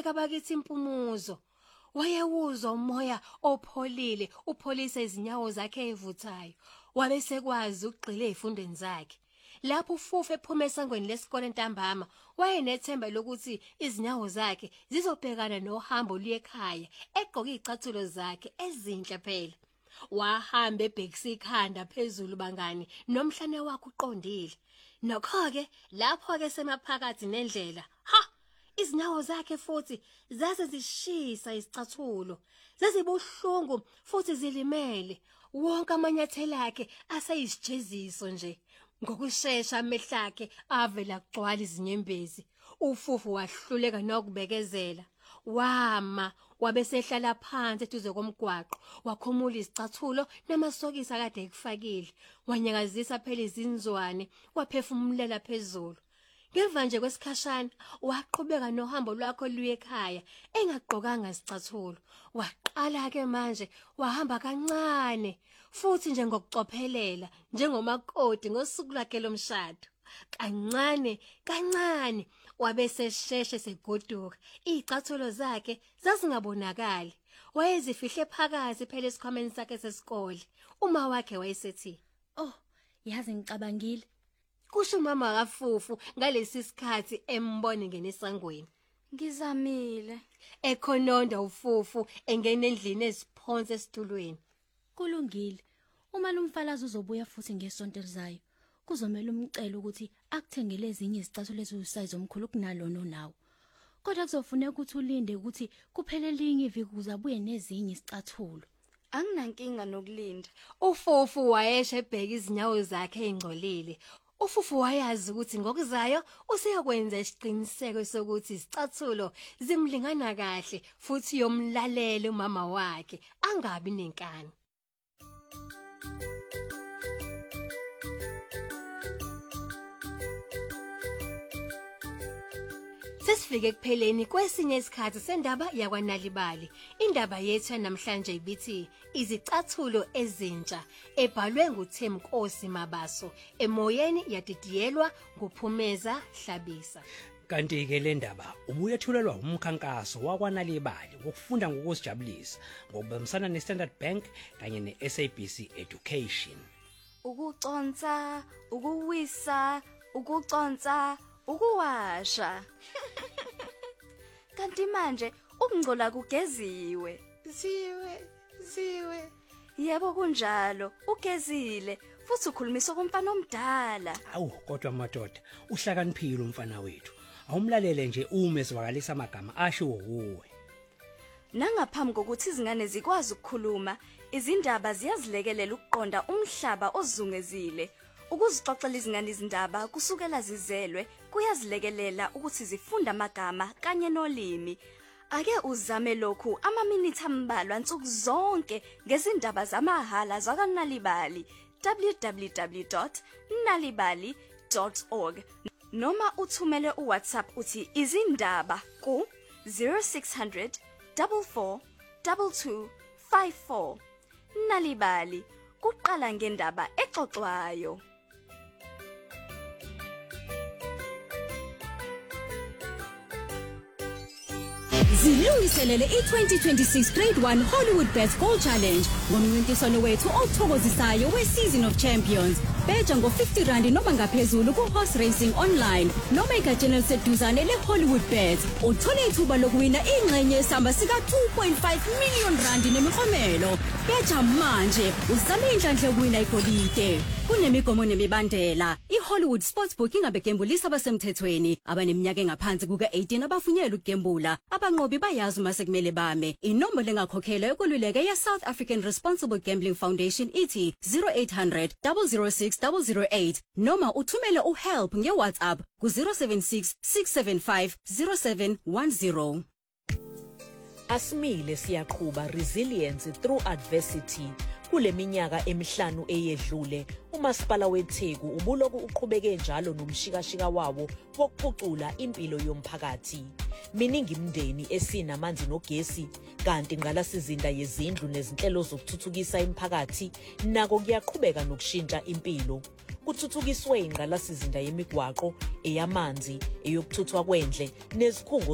wabeka bakithi impumuzo. Wayewuzwa umoya opholile upholisa izinyawo zakhe evuthayo. Wabe sekwazi ukugxila ezifundweni zakhe. Lapho uFufu ephuma esangweni lesikole ntambama, wayenethemba lokuthi izinyawo zakhe zizobhekana nohambo luyekhaya, egqoke izicathulo zakhe ezinhle phela. Wahamba ebhekisa ikhanda phezulu bangani, nomhlane wakhe uqondile. Nokho-ke lapho-ke semaphakathi nendlela, izinyawo zakhe futhi zase zishisa izicathulo, zazibuhlungu futhi zilimele. Wonke amanyathelo akhe aseyisijeziso nje. Ngokusheshsha amehlo akhe avela kugcwala izinyembezi. uFufu wahluleka nokubekezela. Wama wabesehlala phansi eduze komgwaqo, wakhumula izicathulo namasokisi akade ekufakile. Wanyakazisa phela izinzwane, waphefumulela phezulu. Ngemva nje kwesikhashana waqhubeka nohambo lwakhe luye ekhaya engagqokanga izicathulo. Waqala ke manje wahamba kancane futhi nje ngokucophelela njengomakoti ngosuku lakhe lomshado. Kancane wabesesheshe segoduka. Izicathulo zakhe zazingabonakali. Wayezifihle phakathi phela esikhwameni sakhe sesikole. Uma wakhe wayesethi, "Oh, yazi ngicabangile." Kusho umama kaFufu ngalesi sikhathi embone ngenesangweni. "Ngizamile." Ekhononda uFufu engena endlini esiphonse esitulweni. "Kulungile. Uma lumfalazi uzobuya futhi ngesonto elizayo, kuzomela umcela ukuthi akuthengele ezinye izicathulo eziwusize omkhulu kunalona onawo. Kodwa kuzofuneka ukuthi ulinde ukuthi kuphele linye iviki ukuze abuye nezinye izicathulo." "Anginankinga nokulinda." uFufu wayeshe ebheka izinyawo zakhe ezingcolile. uFufu wayazi ukuthi ngokuzayo useyakwenza isiqiniseko sokuthi izicathulo zimlingana kahle futhi yomlalela umama wakhe angabi nenkani. Sesifike kupheleni kwesinye isikhathi sendaba yakwaNalibali. Indaba yethu namhlanje ibithi izicathulo ezintsha, ebhalwe nguThemkosi Mabaso, emoyeni yadidiyelwa nguPhumeza Hlabisa. Kanti ke le ndaba ubuyethulelwa umkhankaso wakwaNalibali wokufunda ngokuzijabulisa ngokubambisana neStandard Bank kanye neSABC Education. Ukuconsa, ukuwisa, ukuconsa, ukuwasha. Kanti manje ukungcola kugeziwe. Ziwe. Yebo kunjalo, ugezile futhi ukhulumisa komfana omdala. Awu kodwa madoda, uhlakaniphile umfana wethu. Awumlalele nje uma esivakalisa amagama asho uwe. Nangaphambi kokuthi izingane zikwazi ukukhuluma, izindaba ziyazilekelela ukuqonda umhlaba ozungezile. Ukuzixoxela izingane izindaba kusukela zizelwe kuyazilekelela ukuthi zifunde amagama kanye nolimi. Ake uzame lokhu amaminithi ambalwa nsuku zonke ngezindaba zamahala zakwaNalibali, www.nalibali.org, noma uthumele uWhatsApp uthi izindaba ku 0600 44 22 54. Nalibali, kuqala ngendaba exoxwayo. Zilungiselele i-2026 Grade 1 Hollywood Bets Goal Challenge ngomncintiswano wethu othokozisayo we-Season of Champions. Beja ngo-R50 noma ngaphezulu ku-Horse Racing Online noma egatsheni eliseduzane le-Hollywood Bets. Uthole ithuba lokuwina ingxenye yesamba sika-R2.5 million nemiklomelo. Beja manje uzame inhlanhla yokuwina igolide. Kunemigomo nemibandela. iHollywood Sportsbook ingabegembulisa abasemthethweni abaneminyaka engaphansi kuka-18 abafunyelwe ukugembula. Abanqobi bayazi uma sekumele bame. Inombolo engakhokhelwa yokululeka ye-South African Responsible Gambling Foundation ithi 0800 006 008 noma uthumele uhelp ngeWhatsApp ku-076 675 0710. Asimile siyaqhuba resilience through adversity. Kule minyaka emihlanu eyedlule, uMasipala weTheku ubuloku uqhubeke njalo nomshikashika wawo wokuphucula impilo yomphakathi. Miningi imindeni esinamanzi nogesi, kanti ingqalasizinda yezindlu nezinhlelo zokuthuthukisa imiphakathi nako kuyaqhubeka nokushintsha impilo. Kuthuthukiswe ingqalasizinda yemigwaqo, eyamanzi, eyokuthuthwa kwendle nezikhungo